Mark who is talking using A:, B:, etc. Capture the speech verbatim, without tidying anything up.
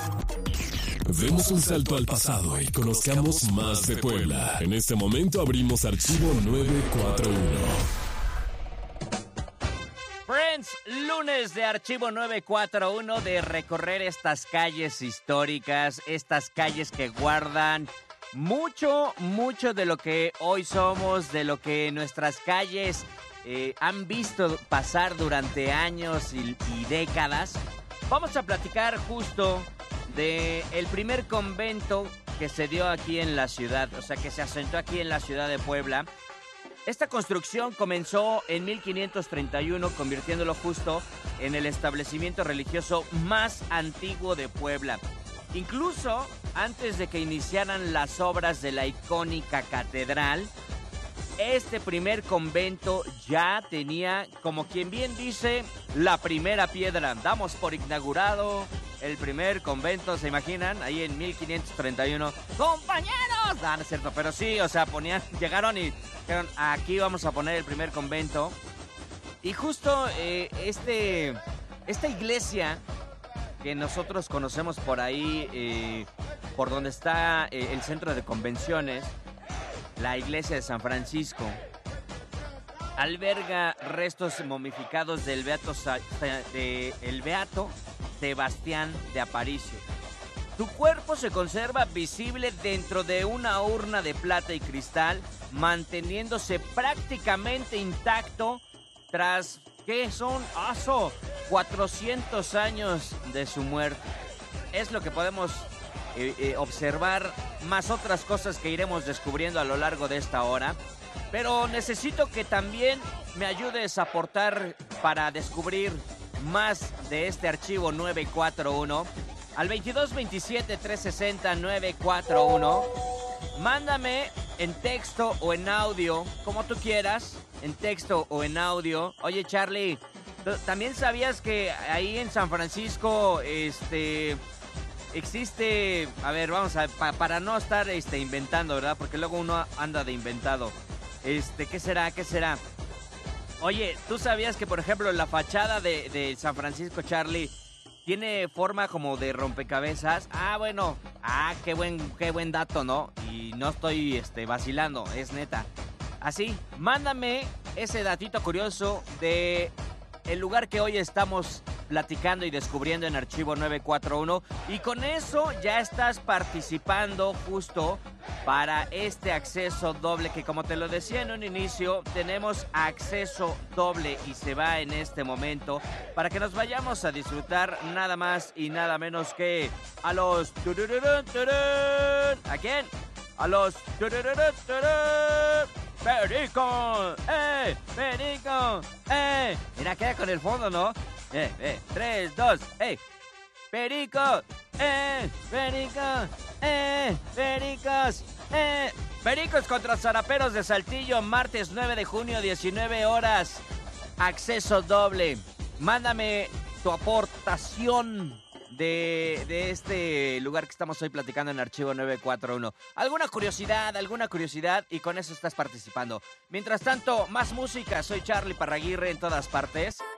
A: Demos un salto al pasado y conozcamos más de Puebla. En este momento abrimos archivo nueve cuatro uno.
B: Friends, lunes de Archivo nueve cuatro uno, de recorrer estas calles históricas, estas calles que guardan mucho, mucho de lo que hoy somos, de lo que nuestras calles eh, han visto pasar durante años y, y décadas. Vamos a platicar justo de el primer convento que se dio aquí en la ciudad, o sea, que se asentó aquí en la ciudad de Puebla. Esta construcción comenzó en mil quinientos treinta y uno, convirtiéndolo justo en el establecimiento religioso más antiguo de Puebla. Incluso antes de que iniciaran las obras de la icónica catedral, este primer convento ya tenía, como quien bien dice, la primera piedra. Damos por inaugurado el primer convento, ¿se imaginan? Ahí en mil quinientos treinta y uno. ¡Compañeros! No, no es cierto, pero sí, o sea, ponían, llegaron y dijeron, aquí vamos a poner el primer convento. Y justo eh, este, esta iglesia que nosotros conocemos por ahí, eh, por donde está eh, el centro de convenciones, la iglesia de San Francisco, alberga restos momificados del beato, de, el beato Sebastián de Aparicio. Su cuerpo se conserva visible dentro de una urna de plata y cristal, manteniéndose prácticamente intacto tras, ¿qué son? ¡Aso! cuatrocientos años de su muerte. Es lo que podemos eh, eh, observar, más otras cosas que iremos descubriendo a lo largo de esta hora. Pero necesito que también me ayudes a aportar para descubrir más de este archivo nueve cuatro uno al veintidós veintisiete trescientos sesenta nueve cuatro uno. Mándame en texto o en audio, como tú quieras, en texto o en audio. Oye, Charlie, ¿también sabías que ahí en San Francisco este existe, a ver, vamos a pa, para no estar este inventando, ¿verdad? Porque luego uno anda de inventado. Este, ¿qué será? ¿Qué será? Oye, ¿tú sabías que, por ejemplo, la fachada de, de San Francisco, Charlie, tiene forma como de rompecabezas? Ah, bueno. Ah, qué buen, qué buen dato, ¿no? Y no estoy este, vacilando, es neta. Así, mándame ese datito curioso de el lugar que hoy estamos platicando y descubriendo en Archivo nueve cuatro uno. Y con eso ya estás participando justo para este acceso doble, que como te lo decía en un inicio, tenemos acceso doble y se va en este momento para que nos vayamos a disfrutar nada más y nada menos que a los... ¿A quién? A los... ¡Perico! ¡Eh! ¡Perico! ¡Eh! Mira, queda con el fondo, ¿no? Eh, eh, tres, dos, ¡eh! ¡Perico! ¡Eh! ¡Perico! ¡Eh! ¡Pericos! ¡Eh! Pericos contra Zaraperos de Saltillo, martes nueve de junio, diecinueve horas. Acceso doble. Mándame tu aportación de, de este lugar que estamos hoy platicando en Archivo nueve cuatro uno. ¿Alguna curiosidad? ¿Alguna curiosidad? Y con eso estás participando. Mientras tanto, más música. Soy Charlie Parraguirre en todas partes.